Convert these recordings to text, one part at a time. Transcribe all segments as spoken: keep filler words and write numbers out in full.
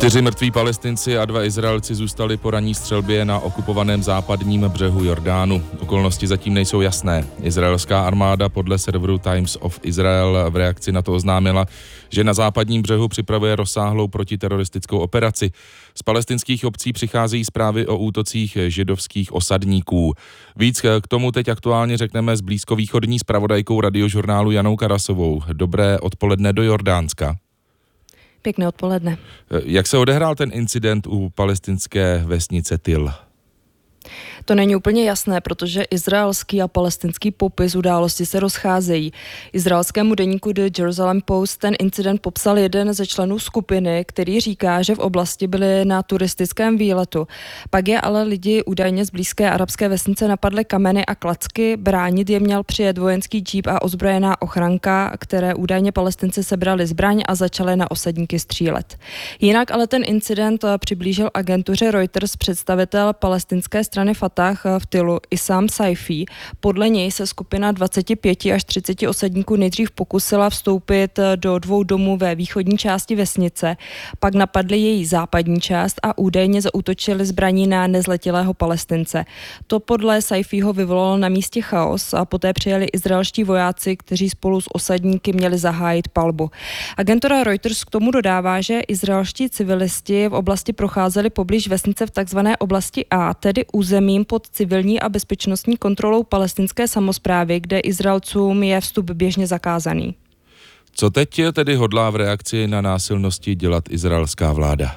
Čtyři mrtví Palestinci a dva Izraelci zůstali po ranní střelbě na okupovaném západním břehu Jordánu. Okolnosti zatím nejsou jasné. Izraelská armáda podle serveru Times of Israel v reakci na to oznámila, že na západním břehu připravuje rozsáhlou protiteroristickou operaci. Z palestinských obcí přicházejí zprávy o útocích židovských osadníků. Víc k tomu teď aktuálně řekneme s blízkovýchodní zpravodajkou Radiožurnálu Janou Karasovou. Dobré odpoledne do Jordánska. Pěkné odpoledne. Jak se odehrál ten incident u palestinské vesnice Til? To není úplně jasné, protože izraelský a palestinský popis události se rozcházejí. Izraelskému deníku The Jerusalem Post ten incident popsal jeden ze členů skupiny, který říká, že v oblasti byli na turistickém výletu. Pak je ale lidi údajně z blízké arabské vesnice napadly kameny a klacky, bránit je měl přijet vojenský džíp a ozbrojená ochranka, které údajně Palestinci sebrali zbraň a začali na osadníky střílet. Jinak ale ten incident přiblížil agentuře Reuters představitel palestinské strany Fatah v Tilu Issam Saifi. Podle něj se skupina dvacet pět až třicet osadníků nejdřív pokusila vstoupit do dvou domů ve východní části vesnice, pak napadli její západní část a údajně zaútočili zbraní na nezletilého Palestince. To podle Saifiho vyvolalo na místě chaos a poté přijeli izraelští vojáci, kteří spolu s osadníky měli zahájit palbu. Agentura Reuters k tomu dodává, že izraelští civilisti v oblasti procházeli poblíž vesnice v takzvané oblasti A, tedy územím pod civilní a bezpečnostní kontrolou palestinské samosprávy, kde Izraelcům je vstup běžně zakázaný. Co teď tedy hodlá v reakci na násilnosti dělat izraelská vláda?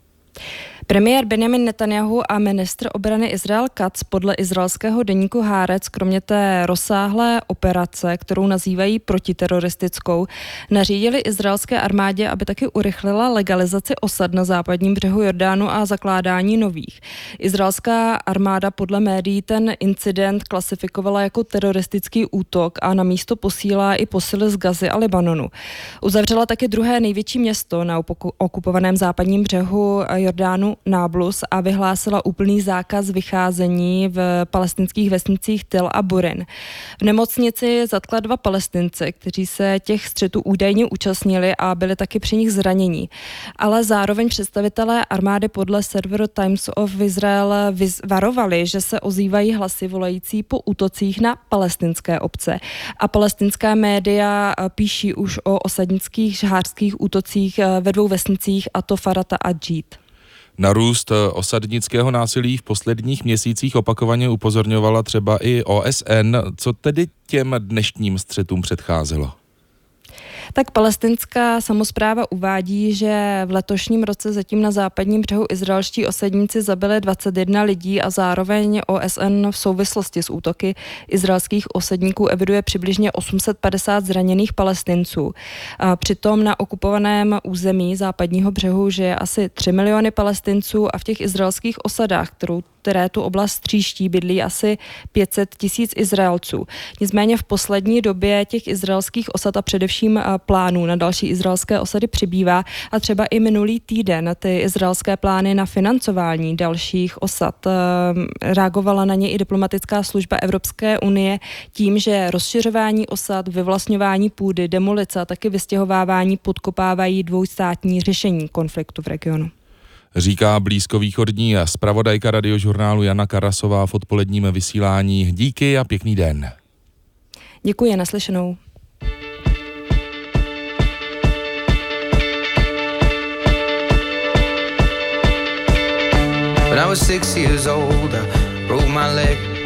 Premiér Benjamin Netanjahu a ministr obrany Izrael Katz podle izraelského deníku Haaretz kromě té rozsáhlé operace, kterou nazývají protiteroristickou, nařídili izraelské armádě, aby taky urychlila legalizaci osad na západním břehu Jordánu a zakládání nových. Izraelská armáda podle médií ten incident klasifikovala jako teroristický útok a na místo posílá i posily z Gazy a Libanonu. Uzavřela taky druhé největší město na okupovaném západním břehu Jordánu Náblus a vyhlásila úplný zákaz vycházení v palestinských vesnicích Til a Burin. V nemocnici zatkla dva Palestince, kteří se těch střetů údajně účastnili a byli taky při nich zranění. Ale zároveň představitelé armády podle serveru Times of Israel varovali, že se ozývají hlasy volající po útocích na palestinské obce. A palestinská média píší už o osadnických žhářských útocích ve dvou vesnicích, a to Farata a Džít. Na růst osadnického násilí v posledních měsících opakovaně upozorňovala třeba i O S N. Co tedy těm dnešním střetům předcházelo? Tak palestinská samospráva uvádí, že v letošním roce zatím na západním břehu izraelští osadníci zabili dvacet jedna lidí a zároveň O S N v souvislosti s útoky izraelských osadníků eviduje přibližně osm set padesát zraněných Palestinců. A přitom na okupovaném území západního břehu žije asi tři miliony Palestinců a v těch izraelských osadách, kterou které tu oblast tříští, bydlí asi pět set tisíc Izraelců. Nicméně v poslední době těch izraelských osad a především plánů na další izraelské osady přibývá a třeba i minulý týden ty izraelské plány na financování dalších osad reagovala na ně i diplomatická služba Evropské unie tím, že rozšiřování osad, vyvlastňování půdy, demolice a taky vystěhovávání podkopávají dvoustátní řešení konfliktu v regionu. Říká blízkovýchodní zpravodajka Radiožurnálu Jana Karasová v odpoledním vysílání. Díky a pěkný den. Děkuji, naslyšenou. When I was six years old, I broke my leg.